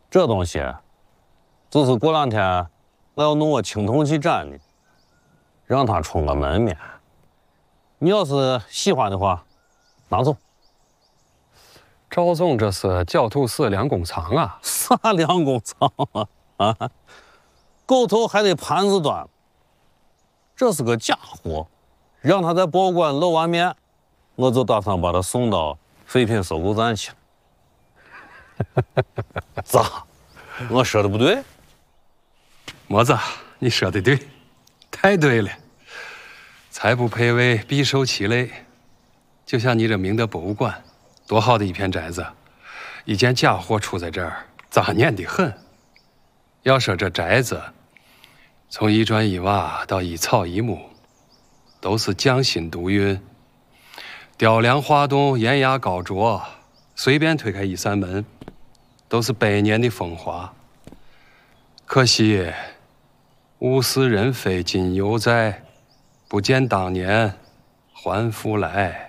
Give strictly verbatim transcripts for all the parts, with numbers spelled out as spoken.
这东西，就是过两天我要弄个青铜器展呢，让他充个门面。你要是喜欢的话，拿走。 赵总，这是狡兔死，良弓藏啊！ 啥良弓藏啊？啊，狗头还得盘子端。这是个假货，让他在保管露完面，我就打算把他送到废品收购站去了。咋？我说的不对？ 么子，你说的对，太对了。才不配为必受其累。就像你这明德博物馆，多好的一片宅子，一件假货出在这儿，杂念的很。要说这宅子，从一砖一瓦到一草一木，都是匠心独运，雕梁画栋，严牙高琢，随便推开一扇门，都是百年的风华。可惜，物是人非今犹在，不见当年还复来。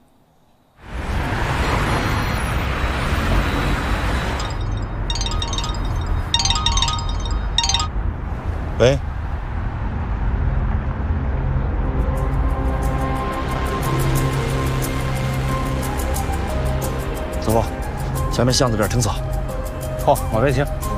喂，走吧，前面巷子这儿挺早。 好，往这请。